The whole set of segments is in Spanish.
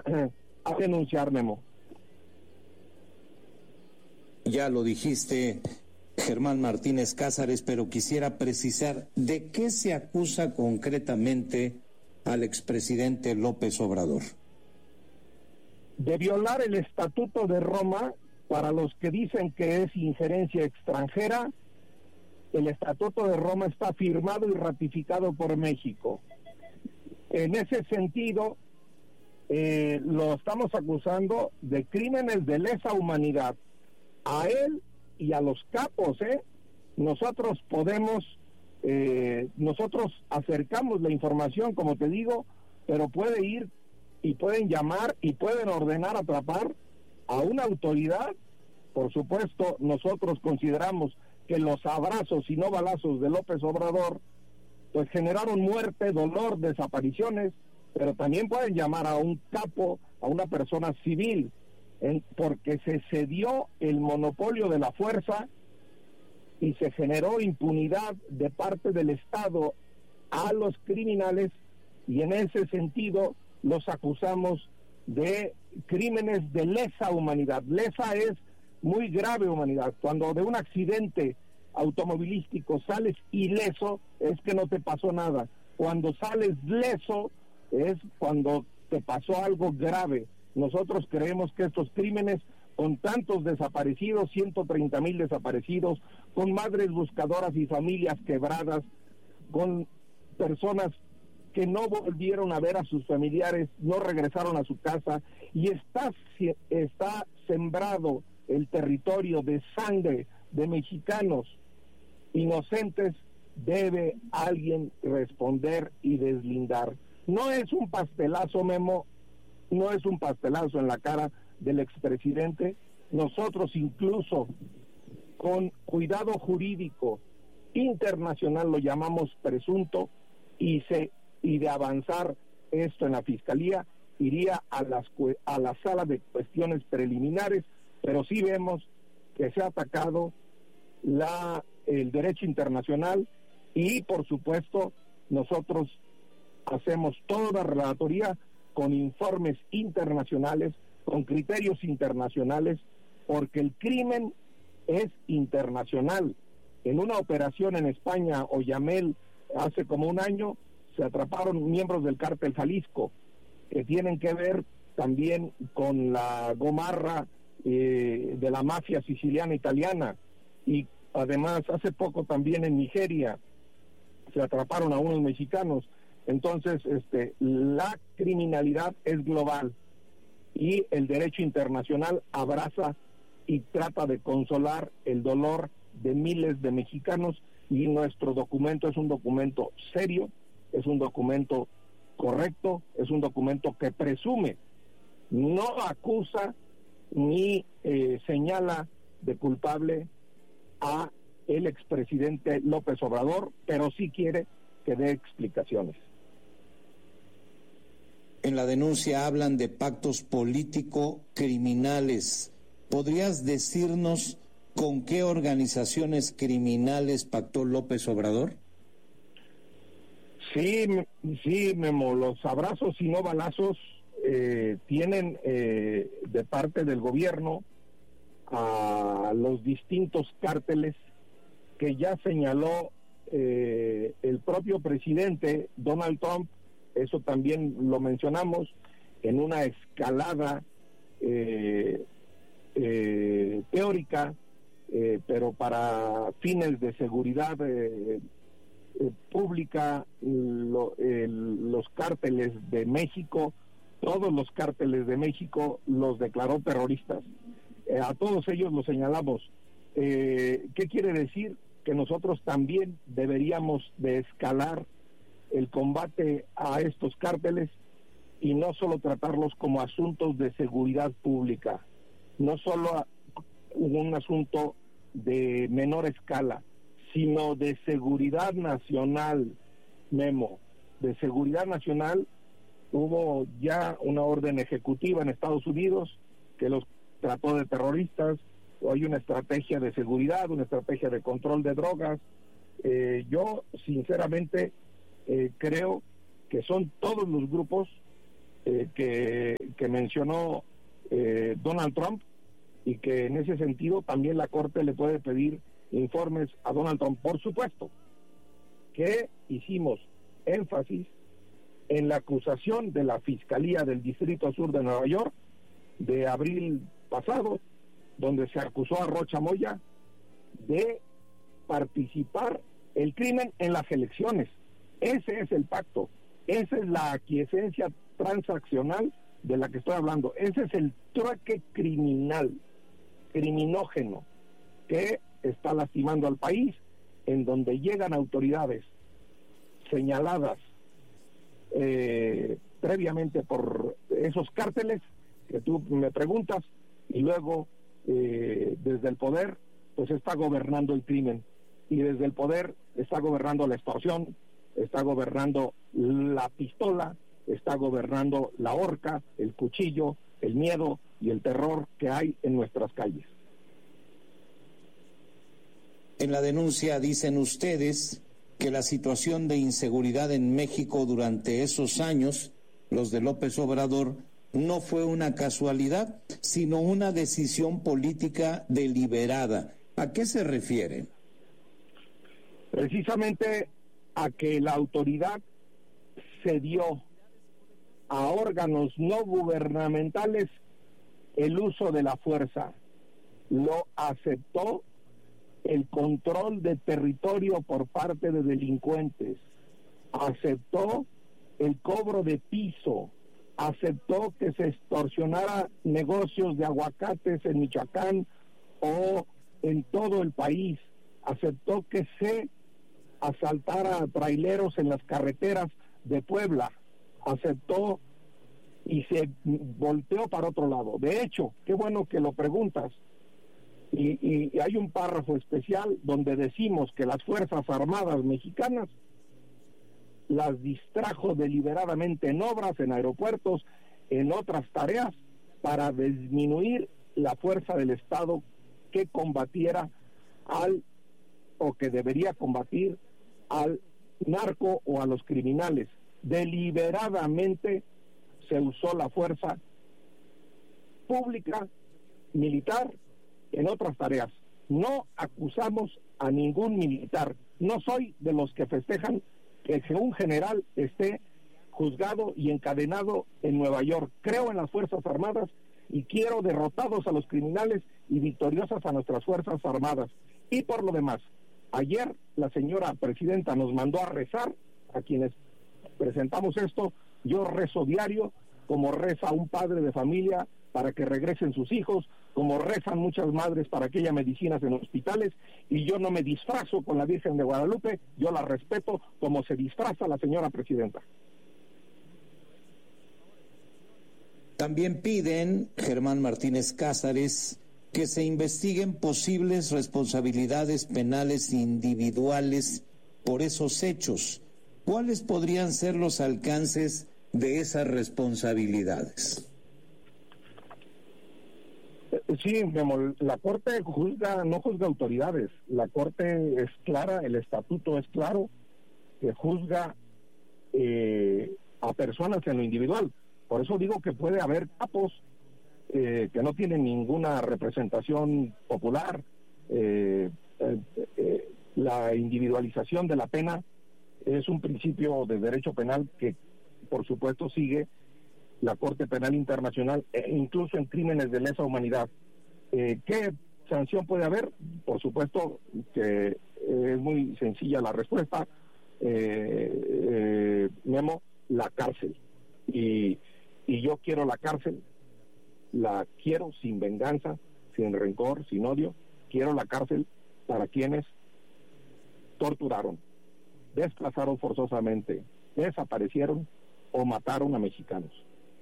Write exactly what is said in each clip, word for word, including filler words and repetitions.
a denunciar, Memo. Ya lo dijiste, Germán Martínez Cázares, pero quisiera precisar, ¿de qué se acusa concretamente al expresidente López Obrador? De violar el Estatuto de Roma. Para los que dicen que es injerencia extranjera, el Estatuto de Roma está firmado y ratificado por México. En ese sentido, eh, lo estamos acusando de crímenes de lesa humanidad. A él y a los capos, ¿eh? Nosotros podemos, eh, nosotros acercamos la información, como te digo, pero puede ir y pueden llamar y pueden ordenar atrapar a una autoridad. Por supuesto, nosotros consideramos que los abrazos y no balazos de López Obrador pues generaron muerte, dolor, desapariciones, pero también pueden llamar a un capo, a una persona civil, en, porque se cedió el monopolio de la fuerza y se generó impunidad de parte del Estado a los criminales, y en ese sentido los acusamos de crímenes de lesa humanidad. Lesa es muy grave humanidad. Cuando de un accidente automovilístico sales ileso, es que no te pasó nada. Cuando sales leso, es cuando te pasó algo grave. Nosotros creemos que estos crímenes, con tantos desaparecidos, ciento treinta mil desaparecidos, con madres buscadoras y familias quebradas, con personas que no volvieron a ver a sus familiares, no regresaron a su casa, y está, está sembrado el territorio de sangre de mexicanos inocentes, debe alguien responder y deslindar. No es un pastelazo, Memo, no es un pastelazo en la cara del expresidente. Nosotros incluso con cuidado jurídico internacional lo llamamos presunto, y se y de avanzar esto en la fiscalía iría a las a la sala de cuestiones preliminares, pero sí vemos que se ha atacado la el derecho internacional, y por supuesto nosotros hacemos toda la relatoría con informes internacionales, con criterios internacionales, porque el crimen es internacional. En una operación en España, Oyamel, hace como un año, se atraparon miembros del cártel Jalisco, que tienen que ver también con la gomarra eh, de la mafia siciliana italiana, y además hace poco también en Nigeria se atraparon a unos mexicanos. Entonces, este, la criminalidad es global y el derecho internacional abraza y trata de consolar el dolor de miles de mexicanos, y nuestro documento es un documento serio, es un documento correcto, es un documento que presume, no acusa ni eh, señala de culpable a el expresidente López Obrador, pero sí quiere que dé explicaciones. En la denuncia hablan de pactos político-criminales. ¿Podrías decirnos con qué organizaciones criminales pactó López Obrador? Sí, sí, Memo, los abrazos y no balazos eh, tienen eh, de parte del gobierno a los distintos cárteles que ya señaló eh, el propio presidente Donald Trump. Eso también lo mencionamos en una escalada eh, eh, teórica, eh, pero para fines de seguridad eh, eh, pública, lo, el, los cárteles de México, todos los cárteles de México los declaró terroristas. Eh, a todos ellos los señalamos. Eh, ¿Qué quiere decir? Que nosotros también deberíamos de escalar el combate a estos cárteles y no solo tratarlos como asuntos de seguridad pública, no solo un asunto de menor escala, sino de seguridad nacional, Memo, de seguridad nacional. Hubo ya una orden ejecutiva en Estados Unidos que los trató de terroristas. Hay una estrategia de seguridad, una estrategia de control de drogas. Eh, yo sinceramente eh, creo que son todos los grupos eh, que, que mencionó eh, Donald Trump, y que en ese sentido también la Corte le puede pedir informes a Donald Trump. Por supuesto que hicimos énfasis en la acusación de la Fiscalía del Distrito Sur de Nueva York de abril pasado, donde se acusó a Rocha Moya de participar el crimen en las elecciones. Ese es el pacto, esa es la aquiescencia transaccional de la que estoy hablando, ese es el trueque criminal, criminógeno, que está lastimando al país, en donde llegan autoridades señaladas eh, previamente por esos cárteles que tú me preguntas, y luego eh, desde el poder pues está gobernando el crimen, y desde el poder está gobernando la extorsión, está gobernando la pistola, está gobernando la horca, el cuchillo, el miedo y el terror que hay en nuestras calles. En la denuncia dicen ustedes que la situación de inseguridad en México durante esos años, los de López Obrador, no fue una casualidad, sino una decisión política deliberada. ¿A qué se refiere? Precisamente a que la autoridad cedió a órganos no gubernamentales el uso de la fuerza, lo aceptó el control de territorio por parte de delincuentes, aceptó el cobro de piso, aceptó que se extorsionara negocios de aguacates en Michoacán o en todo el país, aceptó que se asaltara a traileros en las carreteras de Puebla, aceptó y se volteó para otro lado. De hecho, qué bueno que lo preguntas, y, y, y hay un párrafo especial donde decimos que las Fuerzas Armadas mexicanas las distrajo deliberadamente en obras, en aeropuertos, en otras tareas, para disminuir la fuerza del Estado que combatiera al, o que debería combatir al narco o a los criminales. Deliberadamente se usó la fuerza pública, militar, en otras tareas. No acusamos a ningún militar. No soy de los que festejan que un general esté juzgado y encadenado en Nueva York. Creo en las Fuerzas Armadas y quiero derrotados a los criminales y victoriosas a nuestras Fuerzas Armadas. Y por lo demás, ayer la señora presidenta nos mandó a rezar, a quienes presentamos esto. Yo rezo diario, como reza un padre de familia para que regresen sus hijos, como rezan muchas madres para que haya medicinas en hospitales, y yo no me disfrazo con la Virgen de Guadalupe, yo la respeto como se disfraza la señora presidenta. También piden, Germán Martínez Cázares, que se investiguen posibles responsabilidades penales individuales por esos hechos. ¿Cuáles podrían ser los alcances de esas responsabilidades? Sí, Memo, la Corte juzga, no juzga autoridades. La Corte es clara, el estatuto es claro, que juzga eh, a personas en lo individual. Por eso digo que puede haber capos eh, que no tienen ninguna representación popular. Eh, eh, eh, la individualización de la pena es un principio de derecho penal que, por supuesto, sigue la Corte Penal Internacional, e incluso en crímenes de lesa humanidad. Eh, ¿Qué sanción puede haber? Por supuesto que eh, es muy sencilla la respuesta, eh, eh, Memo, la cárcel. Y, y yo quiero la cárcel, la quiero sin venganza, sin rencor, sin odio. Quiero la cárcel para quienes torturaron, desplazaron forzosamente, desaparecieron o mataron a mexicanos.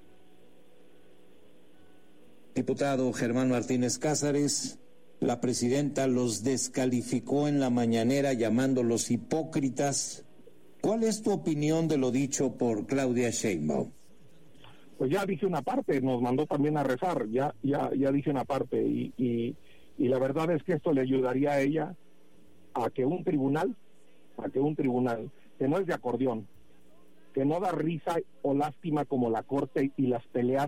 Diputado Germán Martínez Cázares, la presidenta los descalificó en la mañanera llamándolos hipócritas. ¿Cuál es tu opinión de lo dicho por Claudia Sheinbaum? Pues ya dije una parte, nos mandó también a rezar, ya ya ya dije una parte, y, y, y la verdad es que esto le ayudaría a ella a que un tribunal, a que un tribunal, que no es de acordeón, que no da risa o lástima como la Corte y las peleas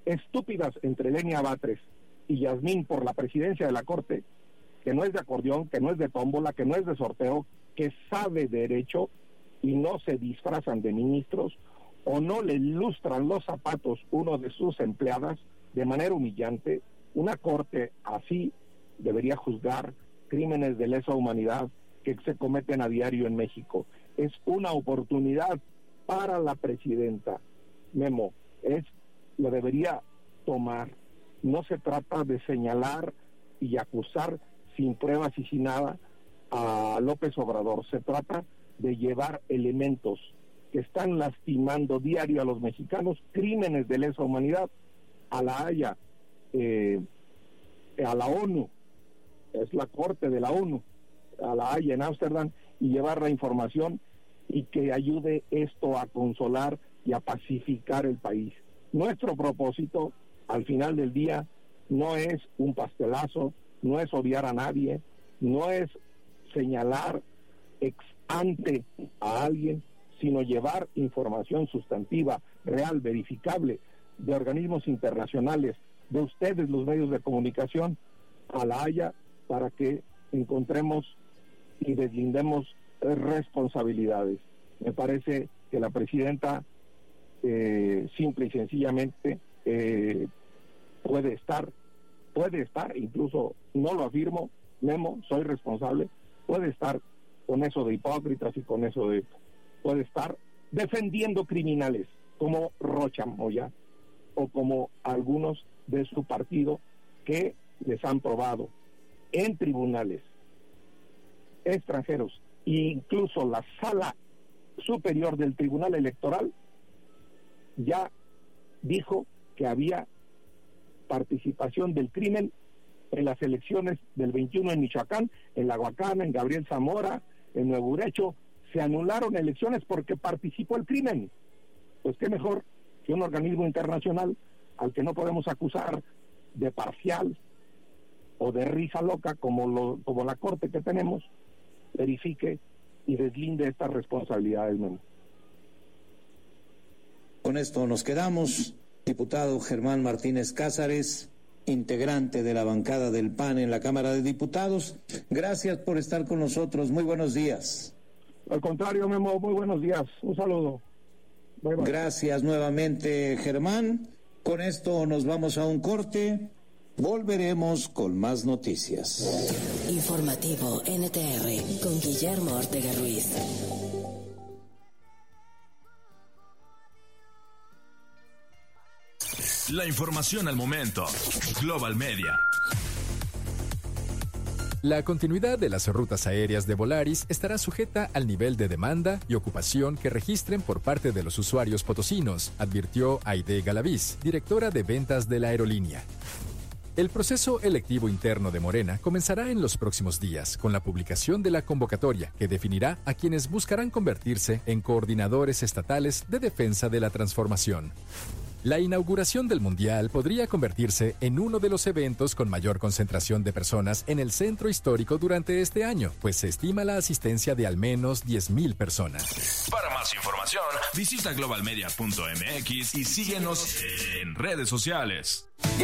estúpidas entre Lenia Batres y Yasmín por la presidencia de la Corte, que no es de acordeón, que no es de tómbola, que no es de sorteo, que sabe derecho y no se disfrazan de ministros, o no le ilustran los zapatos uno de sus empleadas de manera humillante. Una Corte así debería juzgar crímenes de lesa humanidad que se cometen a diario en México. Es una oportunidad para la presidenta. Memo, es lo debería tomar. No se trata de señalar y acusar sin pruebas y sin nada a López Obrador. Se trata de llevar elementos que están lastimando diario a los mexicanos, crímenes de lesa humanidad, a la Haya, eh, a la ONU, es la Corte de la ONU, a la Haya en Ámsterdam, y llevar la información y que ayude esto a consolar y a pacificar el país. Nuestro propósito, al final del día, no es un pastelazo, no es odiar a nadie, no es señalar ex ante a alguien, sino llevar información sustantiva, real, verificable, de organismos internacionales, de ustedes, los medios de comunicación, a la Haya, para que encontremos y deslindemos responsabilidades. Me parece que la presidenta eh, simple y sencillamente eh, puede estar, puede estar, incluso no lo afirmo, Memo, soy responsable, puede estar con eso de hipócritas y con eso de, puede estar defendiendo criminales como Rocha Moya o como algunos de su partido que les han probado en tribunales extranjeros, e incluso la Sala Superior del Tribunal Electoral ya dijo que había participación del crimen en las elecciones del veintiuno en Michoacán, en La Huacana, en Gabriel Zamora, en Nuevo Urecho. Se anularon elecciones porque participó el crimen. Pues qué mejor que un organismo internacional al que no podemos acusar de parcial o de risa loca como lo como la Corte que tenemos, verifique y deslinde estas responsabilidades. Con esto nos quedamos. Diputado Germán Martínez Cázares, integrante de la bancada del P A N en la Cámara de Diputados, gracias por estar con nosotros. Muy buenos días. Al contrario, Memo, muy buenos días. Un saludo. Bye, bye. Gracias nuevamente, Germán. Con esto nos vamos a un corte. Volveremos con más noticias. Informativo N T R con Guillermo Ortega Ruiz. La información al momento. Global Media. La continuidad de las rutas aéreas de Volaris estará sujeta al nivel de demanda y ocupación que registren por parte de los usuarios potosinos, advirtió Aide Galaviz, directora de ventas de la aerolínea. El proceso electivo interno de Morena comenzará en los próximos días con la publicación de la convocatoria que definirá a quienes buscarán convertirse en coordinadores estatales de defensa de la transformación. La inauguración del Mundial podría convertirse en uno de los eventos con mayor concentración de personas en el centro histórico durante este año, pues se estima la asistencia de al menos diez mil personas. Para más información, visita global media punto m x y síguenos en redes sociales.